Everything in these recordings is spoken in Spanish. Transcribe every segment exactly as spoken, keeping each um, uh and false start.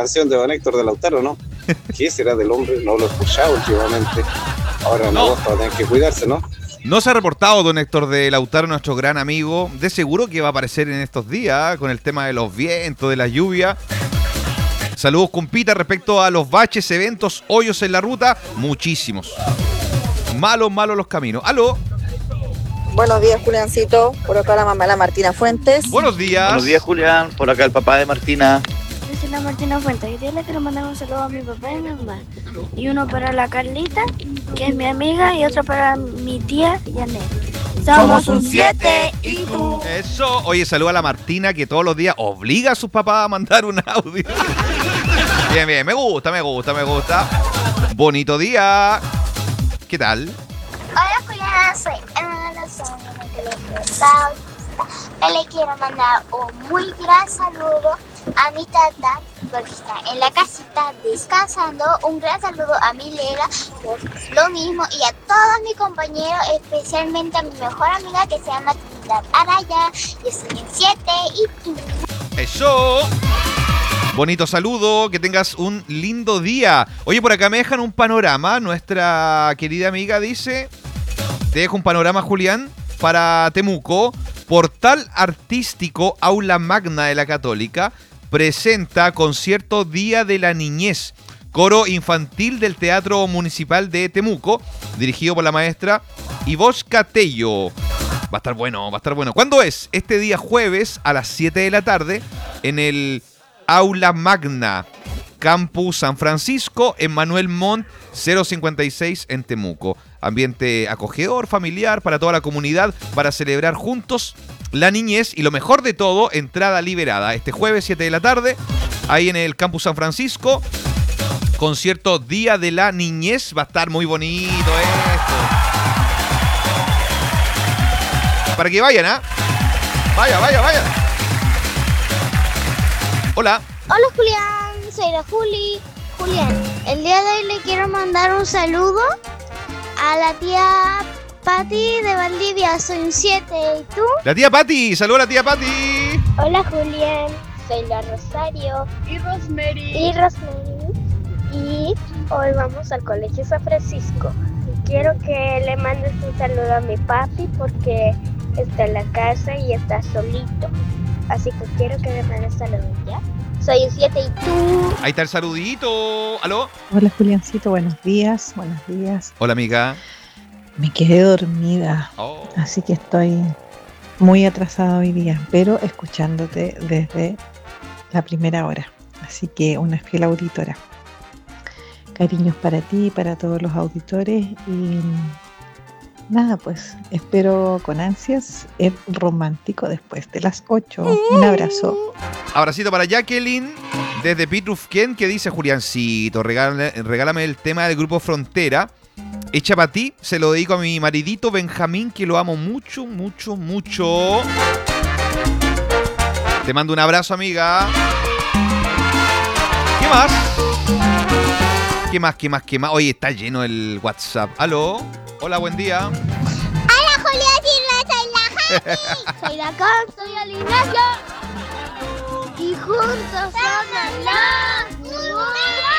canción de don Héctor de Lautaro, ¿no? ¿Qué será del hombre? No lo he escuchado últimamente. Ahora en No. agosto va a tener que cuidarse, ¿no? No se ha reportado don Héctor de Lautaro, nuestro gran amigo. De seguro que va a aparecer en estos días con el tema de los vientos, de la lluvia. Saludos, compita, respecto a los baches, eventos, hoyos en la ruta. Muchísimos. Malos, malos los caminos. ¿Aló? Buenos días, Juliancito. Por acá la mamá, la Martina Fuentes. Buenos días. Buenos días, Julián. Por acá el papá de Martina. Yo soy la Martina Fuentes. Hoy día le quiero mandar un saludo a mi papá y mi mamá. Y uno para la Carlita, que es mi amiga, y otro para mi tía Janet. Somos un siete y tú. Eso. Oye, saluda a la Martina, que todos los días obliga a sus papás a mandar un audio. Bien, bien. Me gusta, me gusta, me gusta. Bonito día. ¿Qué tal? Hola, Julián, soy Ana Lozano de Los Yo le quiero mandar un muy gran saludo a mi tata, porque está en la casita descansando. Un gran saludo a mi Lela, por lo mismo, y a todos mis compañeros, especialmente a mi mejor amiga que se llama Trinidad Araya. Yo soy en siete y tú. Eso. Bonito saludo, que tengas un lindo día. Oye, por acá me dejan un panorama. Nuestra querida amiga dice: te dejo un panorama, Julián, para Temuco. Portal artístico Aula Magna de la Católica presenta concierto Día de la Niñez, coro infantil del Teatro Municipal de Temuco, dirigido por la maestra Ivoshka Tello. Va a estar bueno, va a estar bueno. ¿Cuándo es? Este día jueves a las siete de la tarde en el Aula Magna, Campus San Francisco, en Manuel Montt cero cincuenta y seis en Temuco. Ambiente acogedor, familiar para toda la comunidad, para celebrar juntos la niñez y lo mejor de todo, entrada liberada. Este jueves siete de la tarde, ahí en el Campus San Francisco, concierto Día de la Niñez. Va a estar muy bonito esto. Para que vayan, ¿ah? ¿eh? Vaya, vaya, vaya. Hola. Hola, Julián, soy la Juli. Julián, el día de hoy le quiero mandar un saludo a la tía Pati de Valdivia. Soy un siete, ¿y tú? La tía Pati, saluda a la tía Pati. Hola, Julián, soy la Rosario. Y Rosemary. Y Rosemary. Y hoy vamos al Colegio San Francisco. Y quiero que le mandes un saludo a mi papi porque está en la casa y está solito. Así que quiero que le mandes saludos, ¿ya? Soy un siete y tú. Ahí está el saludito. ¿Aló? Hola, Juliancito, buenos días, buenos días. Hola, amiga. Me quedé dormida, Oh. así que estoy muy atrasada hoy día, pero escuchándote desde la primera hora. Así que una fiel auditora. Cariños para ti y para todos los auditores. Y nada, pues espero con ansias el romántico después de las ocho. Un abrazo. Abracito para Jacqueline desde Pitrufquén, que dice: Juliancito, regálame, regálame el tema del grupo Frontera. Hecha para ti, se lo dedico a mi maridito Benjamín, que lo amo mucho, mucho, mucho. Te mando un abrazo, amiga. ¿Qué más? ¿Qué más, qué más, qué más? Oye, está lleno el WhatsApp. ¿Aló? Hola, buen día. Hola, Julián, soy la Javi. Soy la Con, soy el Ignacio. Y juntos somos los Mundial.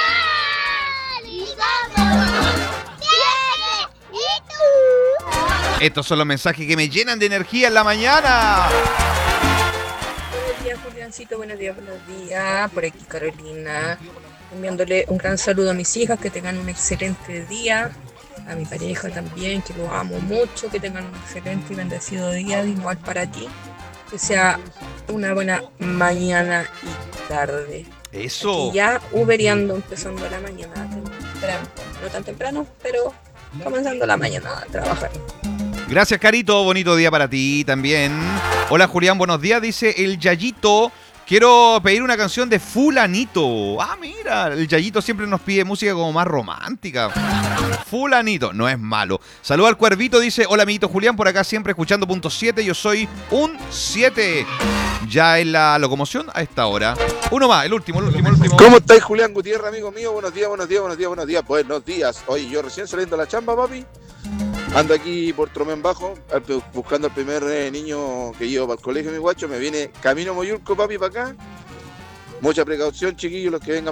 Y somos siete y tú. Estos son los mensajes que me llenan de energía en la mañana. Buenos días, Juliancito, buenos días, buenos días. Por aquí Carolina, enviándole un gran saludo a mis hijas, que tengan un excelente día. A mi pareja también, que lo amo mucho, que tengan un excelente y bendecido día, igual para ti. Que sea una buena mañana y tarde. Eso. Aquí ya uberiando, empezando la mañana temprano. No tan temprano, pero comenzando la mañana a trabajar. Gracias, Carito. Bonito día para ti también. Hola, Julián. Buenos días. Dice el Yayito: quiero pedir una canción de Fulanito. Ah, mira. El Yayito siempre nos pide música como más romántica. Fulanito. No es malo. Saluda al Cuervito. Dice: hola, amiguito Julián. Por acá siempre escuchando punto siete. Yo soy un siete. Ya en la locomoción a esta hora. Uno más. El último, el último, el último. ¿Cómo estáis, Julián Gutiérrez, amigo mío? Buenos días, buenos días, buenos días, buenos días. Buenos días. Oye, yo recién saliendo a la chamba, papi. Ando aquí por Tromén Bajo, buscando al primer eh, niño que llevo para el colegio, mi guacho. Me viene camino Moyulco, papi, para acá. Mucha precaución, chiquillos, los que vengan